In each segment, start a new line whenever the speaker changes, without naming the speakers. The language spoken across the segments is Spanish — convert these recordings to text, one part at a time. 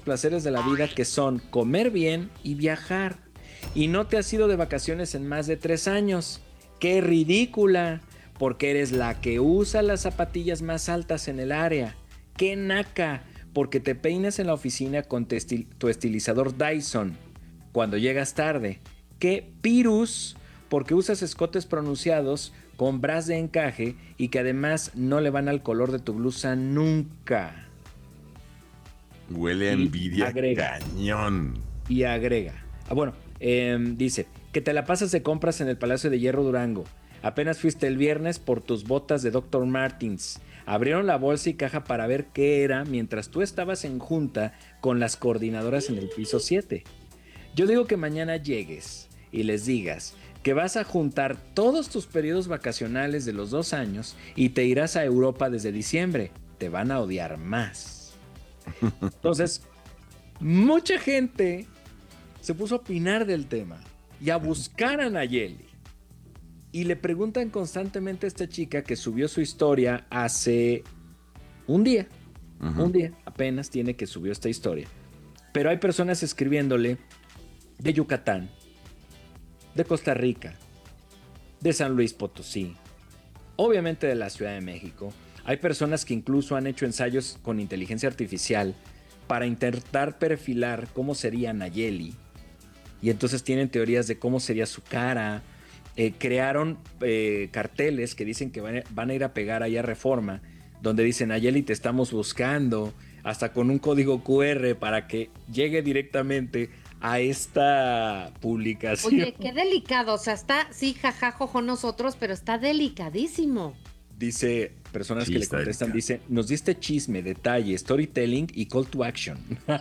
placeres de la vida, que son comer bien y viajar. Y no te has ido de vacaciones en más de 3 años. ¡Qué ridícula! Porque eres la que usa las zapatillas más altas en el área. ¡Qué naca! Porque te peinas en la oficina con tu estilizador Dyson cuando llegas tarde. ¡Qué pirus! Porque usas escotes pronunciados con bras de encaje y que además no le van al color de tu blusa nunca.
Huele a envidia cañón.
Y agrega. Dice que te la pasas de compras en el Palacio de Hierro Durango. Apenas fuiste el viernes por tus botas de Dr. Martens. Abrieron la bolsa y caja para ver qué era mientras tú estabas en junta con las coordinadoras en el piso 7. Yo digo que mañana llegues y les digas que vas a juntar todos tus periodos vacacionales de los 2 años y te irás a Europa desde diciembre. Te van a odiar más. Entonces, mucha gente se puso a opinar del tema y a buscar a Nayeli. Y le preguntan constantemente a esta chica que subió su historia hace un día. Un día apenas tiene que subió esta historia. Pero hay personas escribiéndole de Yucatán, de Costa Rica, de San Luis Potosí, obviamente de la Ciudad de México. Hay personas que incluso han hecho ensayos con inteligencia artificial para intentar perfilar cómo sería Nayeli. Y entonces tienen teorías de cómo sería su cara. Crearon carteles que dicen que van a ir a pegar allá a Reforma, donde dicen Nayeli te estamos buscando, hasta con un código QR para que llegue directamente a esta publicación.
Oye, qué delicado, o sea, está, sí, jajajojo nosotros, pero está delicadísimo.
Dice, personas que le contestan, dice, nos diste chisme, detalle, storytelling y call to action.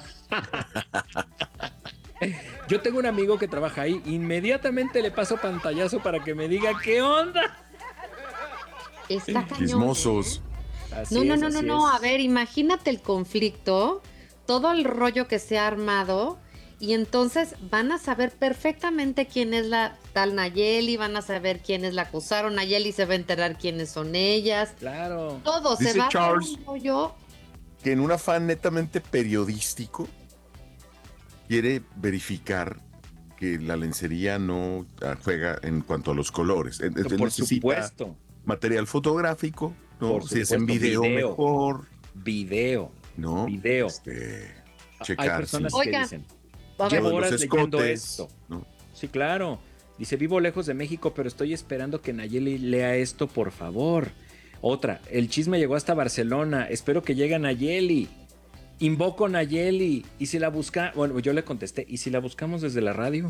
Yo tengo un amigo que trabaja ahí, inmediatamente le paso pantallazo para que me diga qué onda.
Está cañón.
Chismosos.
No, a ver, imagínate el conflicto, todo el rollo que se ha armado, y entonces van a saber perfectamente quién es la tal Nayeli, van a saber quiénes la acusaron, Nayeli se va a enterar quiénes son ellas.
Claro.
Todo
Dice
se va
Charles
a ver un rollo.
que en un afán netamente periodístico quiere verificar que la lencería no juega en cuanto a los colores.
Por supuesto.
Material fotográfico, ¿no?
Por
si es en
supuesto,
video, mejor.
Video.
¿No?
Video.
Checar.
Hay personas
sí.
que dicen,
a ver,
llevo horas
los
leyendo
escotes,
esto.
¿no?
Sí, claro. Dice, vivo lejos de México, pero estoy esperando que Nayeli lea esto, por favor. Otra, el chisme llegó hasta Barcelona. Espero que llegue Nayeli. Invoco a Nayeli. Y si la busca, bueno, yo le contesté, ¿y si la buscamos desde la radio?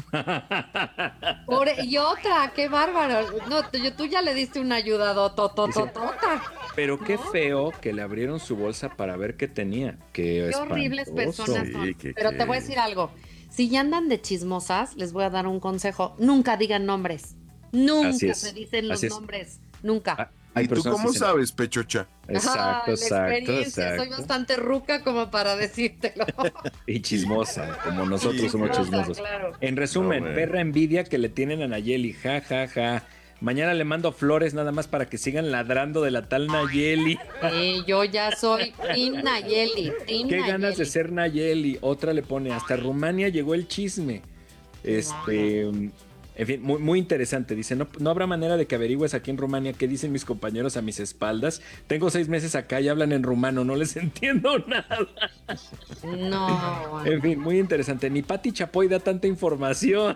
Y otra, qué bárbaro. No, tú ya le diste una ayuda,
Pero qué feo que le abrieron su bolsa para ver qué tenía. Qué
horribles personas son.
Sí,
Pero te voy a decir algo. Si ya andan de chismosas, les voy a dar un consejo. Nunca digan nombres. Nunca se dicen los nombres. Nunca.
¿Y tú cómo sabes, Pechocha?
Exacto.
Soy bastante ruca como para decírtelo.
Y chismosa, como nosotros somos chismosos.
Claro.
En resumen, perra envidia que le tienen a Nayeli. Ja, ja, ja. Mañana le mando flores nada más para que sigan ladrando de la tal Nayeli.
Yo ya soy Team Nayeli.
Qué ganas de ser Nayeli. Otra le pone, hasta Rumania llegó el chisme. En fin, muy, muy interesante. Dice, no habrá manera de que averigües aquí en Rumania qué dicen mis compañeros a mis espaldas. Tengo 6 meses acá y hablan en rumano, no les entiendo nada.
No.
En fin, muy interesante. Ni Pati Chapoy da tanta información.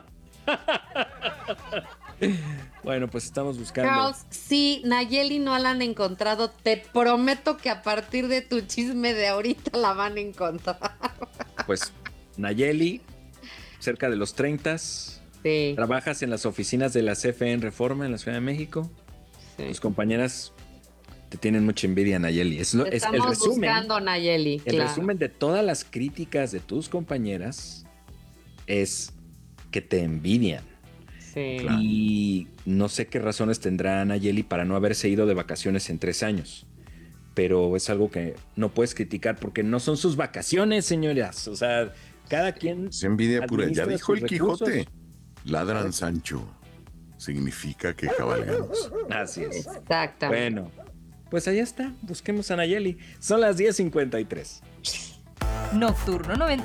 Bueno, pues estamos buscando.
Charles, si Nayeli no la han encontrado, te prometo que a partir de tu chisme de ahorita la van a encontrar.
Pues Nayeli, cerca de los 30.
Sí.
Trabajas en las oficinas de la CFE en Reforma en la Ciudad de México. Sí. Tus compañeras te tienen mucha envidia, Nayeli.
Estamos
el resumen,
buscando, Nayeli.
El resumen de todas las críticas de tus compañeras es que te envidian.
Sí.
Y no sé qué razones tendrá Nayeli para no haberse ido de vacaciones en 3 años. Pero es algo que no puedes criticar porque no son sus vacaciones, señoras. O sea, cada quien...
Es envidia pura. Ya dijo el
recursos.
Quijote. Ladran Sancho. Significa que cabalgamos.
Así es.
Exacto.
Bueno, pues allá está. Busquemos a Nayeli. Son las 10:53.
Nocturno 90.